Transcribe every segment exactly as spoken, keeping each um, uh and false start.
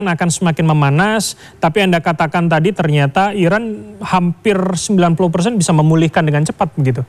akan semakin memanas, tapi Anda katakan tadi ternyata Iran hampir sembilan puluh persen bisa memulihkan dengan cepat begitu.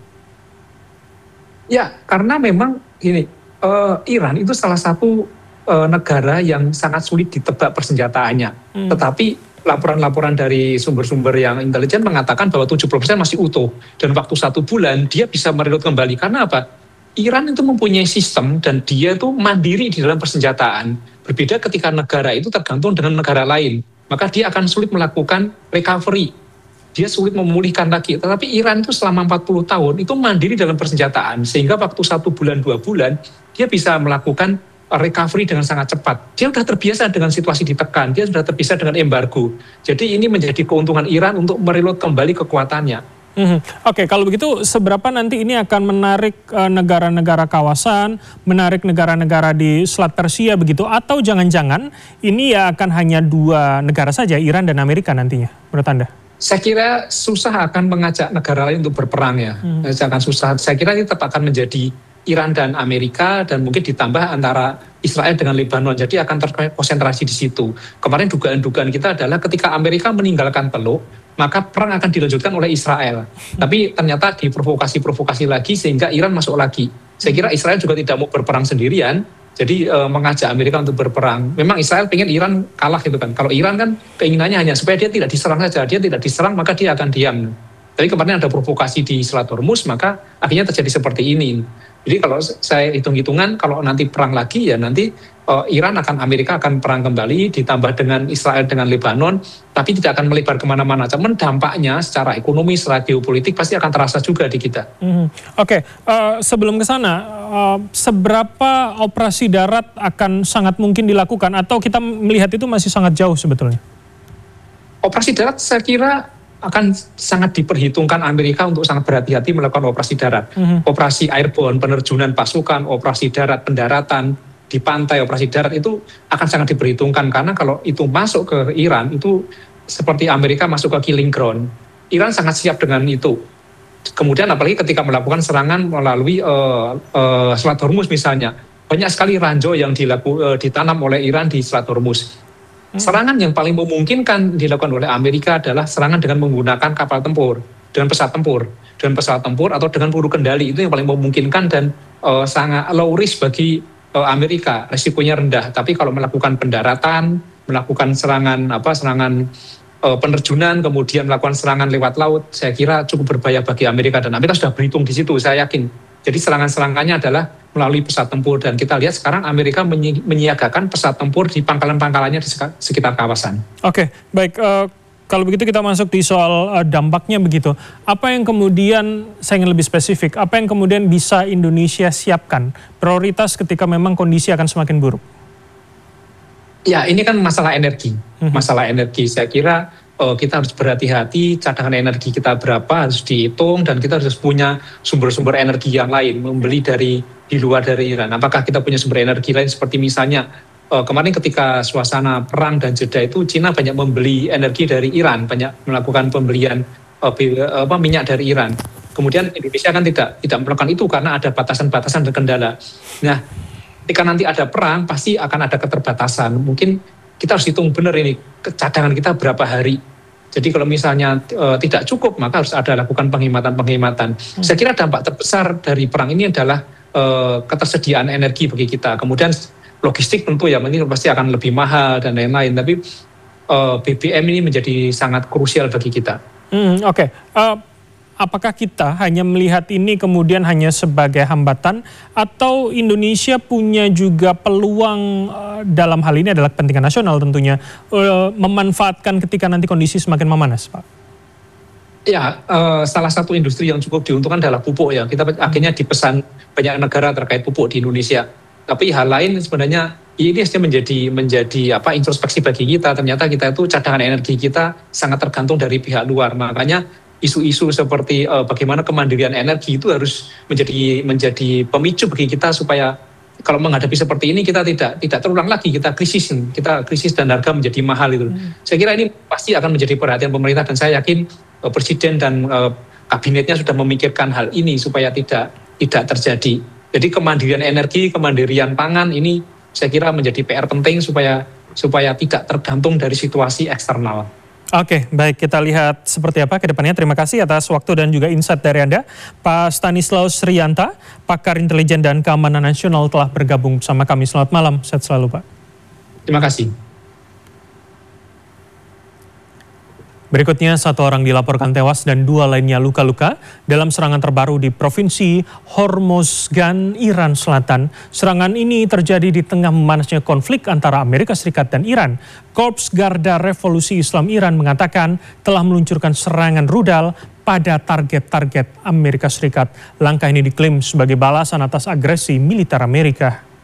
Ya, karena memang ini uh, Iran itu salah satu uh, negara yang sangat sulit ditebak persenjataannya. Hmm. Tetapi laporan-laporan dari sumber-sumber yang intelijen mengatakan bahwa tujuh puluh persen masih utuh. Dan waktu satu bulan dia bisa mereload kembali. Karena apa? Iran itu mempunyai sistem dan dia itu mandiri di dalam persenjataan. Berbeda ketika negara itu tergantung dengan negara lain. Maka dia akan sulit melakukan recovery. Dia sulit memulihkan lagi. Tetapi Iran itu selama empat puluh tahun itu mandiri dalam persenjataan. Sehingga waktu satu bulan, dua bulan, dia bisa melakukan recovery dengan sangat cepat. Dia sudah terbiasa dengan situasi ditekan. Dia sudah terbiasa dengan embargo. Jadi ini menjadi keuntungan Iran untuk mereload kembali kekuatannya. Mm-hmm. Oke, okay, kalau begitu seberapa nanti ini akan menarik uh, negara-negara kawasan, menarik negara-negara di Selat Persia begitu, atau jangan-jangan ini ya akan hanya dua negara saja, Iran dan Amerika nantinya, menurut Anda? Saya kira susah akan mengajak negara lain untuk berperang ya. Hmm. Akan susah. Saya kira ini tetap akan menjadi Iran dan Amerika dan mungkin ditambah antara Israel dengan Lebanon. Jadi akan terkonsentrasi di situ. Kemarin dugaan-dugaan kita adalah ketika Amerika meninggalkan Teluk, maka perang akan dilanjutkan oleh Israel. Tapi ternyata diprovokasi-provokasi lagi sehingga Iran masuk lagi. Saya kira Israel juga tidak mau berperang sendirian, jadi e, mengajak Amerika untuk berperang. Memang Israel pengen Iran kalah gitu kan. Kalau Iran kan keinginannya hanya supaya dia tidak diserang saja. Dia tidak diserang maka dia akan diam. Tapi kemarin ada provokasi di Selat Hormuz, maka akhirnya terjadi seperti ini. Jadi kalau saya hitung-hitungan, kalau nanti perang lagi ya nanti uh, Iran akan, Amerika akan perang kembali, ditambah dengan Israel dengan Lebanon, tapi tidak akan melebar kemana-mana. Cuman dampaknya secara ekonomi, secara geopolitik pasti akan terasa juga di kita. Mm-hmm. Oke, okay. uh, sebelum ke sana, uh, seberapa operasi darat akan sangat mungkin dilakukan, atau kita melihat itu masih sangat jauh sebetulnya? Operasi darat saya kira akan sangat diperhitungkan Amerika untuk sangat berhati-hati melakukan operasi darat. Mm-hmm. Operasi airborne, penerjunan pasukan, operasi darat, pendaratan di pantai, operasi darat itu akan sangat diperhitungkan. Karena kalau itu masuk ke Iran, itu seperti Amerika masuk ke killing ground. Iran sangat siap dengan itu. Kemudian apalagi ketika melakukan serangan melalui uh, uh, Selat Hormuz misalnya. Banyak sekali ranjau yang dilaku, uh, ditanam oleh Iran di Selat Hormuz. Serangan yang paling memungkinkan dilakukan oleh Amerika adalah serangan dengan menggunakan kapal tempur, dengan pesawat tempur, dengan pesawat tempur atau dengan peluru kendali. Itu yang paling memungkinkan dan uh, sangat low risk bagi uh, Amerika, risikonya rendah. Tapi kalau melakukan pendaratan, melakukan serangan apa serangan uh, penerjunan, kemudian melakukan serangan lewat laut, saya kira cukup berbahaya bagi Amerika, dan Amerika sudah berhitung di situ, saya yakin. Jadi serangan-serangannya adalah melalui pesawat tempur, dan kita lihat sekarang Amerika menyi- menyiagakan pesawat tempur di pangkalan-pangkalannya di sekitar kawasan. Oke, baik. Uh, kalau begitu kita masuk di soal uh, dampaknya begitu. Apa yang kemudian, saya ingin lebih spesifik, apa yang kemudian bisa Indonesia siapkan prioritas ketika memang kondisi akan semakin buruk? Ya, ini kan masalah energi. Hmm. Masalah energi, saya kira kita harus berhati-hati, cadangan energi kita berapa harus dihitung, dan kita harus punya sumber-sumber energi yang lain, membeli dari di luar dari Iran. Apakah kita punya sumber energi lain seperti misalnya kemarin ketika suasana perang dan jeda itu Cina banyak membeli energi dari Iran, banyak melakukan pembelian apa, minyak dari Iran. Kemudian Indonesia kan tidak tidak melakukan itu karena ada batasan-batasan dan kendala. Nah, ketika nanti ada perang pasti akan ada keterbatasan. Mungkin kita harus hitung benar ini cadangan kita berapa hari. Jadi kalau misalnya e, tidak cukup, maka harus ada lakukan penghematan-penghematan. Hmm. Saya kira dampak terbesar dari perang ini adalah e, ketersediaan energi bagi kita. Kemudian logistik tentu ya, ini pasti akan lebih mahal dan lain-lain. Tapi e, B B M ini menjadi sangat krusial bagi kita. Hmm, Oke. Okay. Uh... Apakah kita hanya melihat ini kemudian hanya sebagai hambatan, atau Indonesia punya juga peluang uh, dalam hal ini adalah kepentingan nasional tentunya, uh, memanfaatkan ketika nanti kondisi semakin memanas, Pak? Ya, uh, salah satu industri yang cukup diuntungkan adalah pupuk ya. Kita akhirnya dipesan banyak negara terkait pupuk di Indonesia. Tapi hal lain sebenarnya ini sudah menjadi menjadi apa introspeksi bagi kita. Ternyata kita itu cadangan energi kita sangat tergantung dari pihak luar. Makanya isu-isu seperti uh, bagaimana kemandirian energi itu harus menjadi menjadi pemicu bagi kita supaya kalau menghadapi seperti ini kita tidak tidak terulang lagi, kita krisis kita krisis dan harga menjadi mahal itu. Hmm. Saya kira ini pasti akan menjadi perhatian pemerintah, dan saya yakin uh, presiden dan uh, kabinetnya sudah memikirkan hal ini supaya tidak tidak terjadi. Jadi kemandirian energi, kemandirian pangan ini saya kira menjadi P R penting supaya supaya tidak tergantung dari situasi eksternal. Oke, baik, kita lihat seperti apa ke depannya. Terima kasih atas waktu dan juga insight dari Anda. Pak Stanislaus Rianta, pakar intelijen dan keamanan nasional telah bergabung bersama kami. Selamat malam, sehat selalu Pak. Terima kasih. Berikutnya, satu orang dilaporkan tewas dan dua lainnya luka-luka dalam serangan terbaru di Provinsi Hormozgan, Iran Selatan. Serangan ini terjadi di tengah memanasnya konflik antara Amerika Serikat dan Iran. Korps Garda Revolusi Islam Iran mengatakan telah meluncurkan serangan rudal pada target-target Amerika Serikat. Langkah ini diklaim sebagai balasan atas agresi militer Amerika.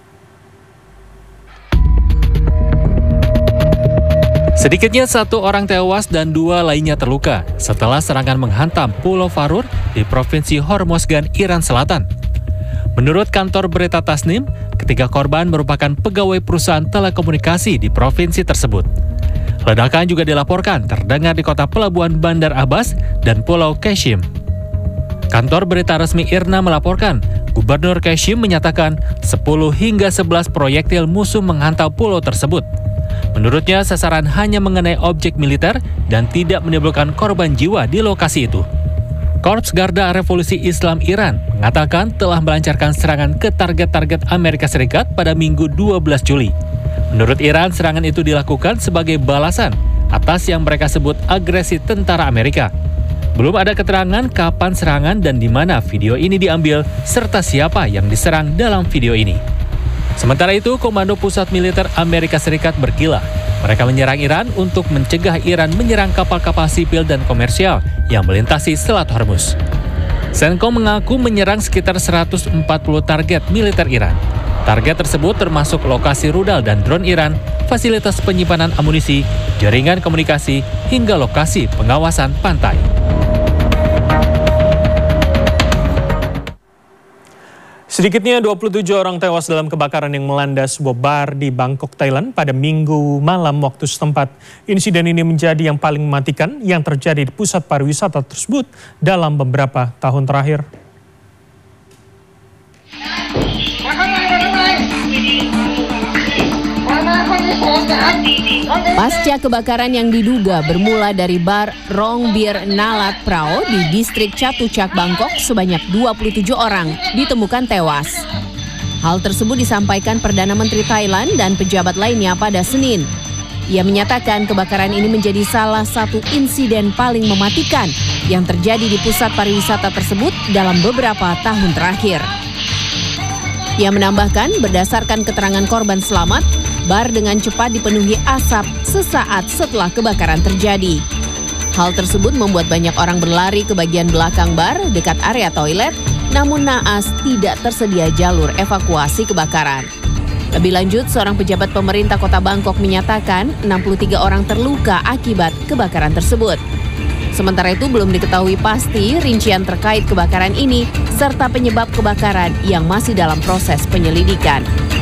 Sedikitnya satu orang tewas dan dua lainnya terluka setelah serangan menghantam Pulau Farur di Provinsi Hormozgan, Iran Selatan. Menurut kantor berita Tasnim, ketiga korban merupakan pegawai perusahaan telekomunikasi di provinsi tersebut. Ledakan juga dilaporkan terdengar di kota pelabuhan Bandar Abbas dan Pulau Qashim. Kantor berita resmi I R N A melaporkan, Gubernur Qashim menyatakan sepuluh hingga sebelas proyektil musuh menghantam pulau tersebut. Menurutnya, sasaran hanya mengenai objek militer dan tidak menimbulkan korban jiwa di lokasi itu. Korps Garda Revolusi Islam Iran mengatakan telah melancarkan serangan ke target-target Amerika Serikat pada Minggu dua belas Juli. Menurut Iran, serangan itu dilakukan sebagai balasan atas yang mereka sebut agresi tentara Amerika. Belum ada keterangan kapan serangan dan di mana video ini diambil, serta siapa yang diserang dalam video ini. Sementara itu, Komando Pusat Militer Amerika Serikat berkilah. Mereka menyerang Iran untuk mencegah Iran menyerang kapal-kapal sipil dan komersial yang melintasi Selat Hormuz. CENTCOM mengaku menyerang sekitar seratus empat puluh target militer Iran. Target tersebut termasuk lokasi rudal dan drone Iran, fasilitas penyimpanan amunisi, jaringan komunikasi, hingga lokasi pengawasan pantai. Sedikitnya dua puluh tujuh orang tewas dalam kebakaran yang melanda sebuah bar di Bangkok, Thailand pada Minggu malam waktu setempat. Insiden ini menjadi yang paling mematikan yang terjadi di pusat pariwisata tersebut dalam beberapa tahun terakhir. Pasca kebakaran yang diduga bermula dari bar Rong Bir Nalat Prao di distrik Chatuchak, Bangkok, sebanyak dua puluh tujuh orang ditemukan tewas. Hal tersebut disampaikan Perdana Menteri Thailand dan pejabat lainnya pada Senin. Ia menyatakan kebakaran ini menjadi salah satu insiden paling mematikan yang terjadi di pusat pariwisata tersebut dalam beberapa tahun terakhir. Ia menambahkan, berdasarkan keterangan korban selamat, bar dengan cepat dipenuhi asap sesaat setelah kebakaran terjadi. Hal tersebut membuat banyak orang berlari ke bagian belakang bar dekat area toilet, namun naas tidak tersedia jalur evakuasi kebakaran. Lebih lanjut, seorang pejabat pemerintah kota Bangkok menyatakan enam puluh tiga orang terluka akibat kebakaran tersebut. Sementara itu belum diketahui pasti rincian terkait kebakaran ini serta penyebab kebakaran yang masih dalam proses penyelidikan.